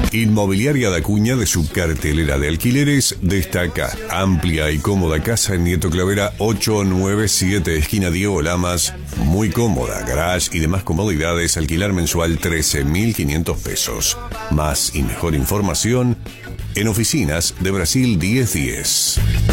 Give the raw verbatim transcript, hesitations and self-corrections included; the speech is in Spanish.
Inmobiliaria Dacuña, de su cartelera de alquileres, destaca amplia y cómoda casa en Nieto Clavera ocho nueve siete, esquina Diego Lamas. Muy cómoda, garage y demás comodidades. Alquilar mensual trece mil quinientos pesos. Más y mejor información en Oficinas de Brasil diez diez.